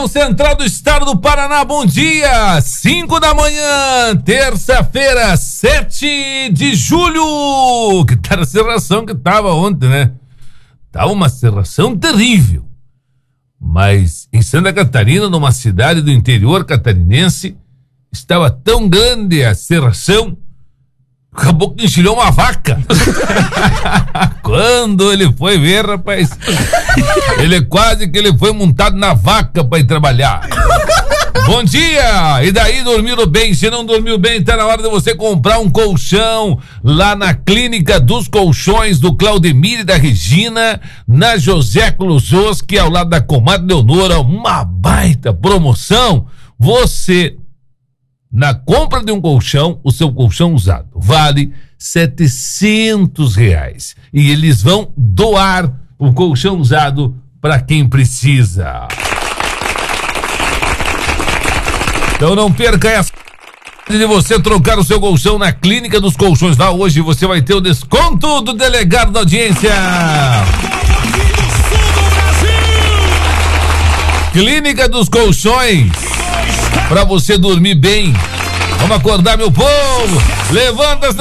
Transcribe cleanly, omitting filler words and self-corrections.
região central do estado do Paraná, bom dia! 5 da manhã, terça-feira, 7 de julho. Que tal a serração que tava ontem, né? Tava uma serração terrível. Mas em Santa Catarina, numa cidade do interior catarinense, estava tão grande a serração, acabou que enchilhou uma vaca. Quando ele foi ver, rapaz, ele foi montado na vaca para ir trabalhar. Bom dia! E daí, dormiram bem? Se não dormiu bem, tá na hora de você comprar um colchão lá na Clínica dos Colchões do Claudemir e da Regina, na José Klusoski, ao lado da Comadre Leonora. Uma baita promoção. Você, na compra de um colchão, o seu colchão usado vale R$700 e eles vão doar o colchão usado para quem precisa. Então não perca essa de você trocar o seu colchão na Clínica dos Colchões. Lá hoje você vai ter o desconto do delegado da audiência. Clínica dos Colchões, para você dormir bem. Vamos acordar, meu povo. Levanta essa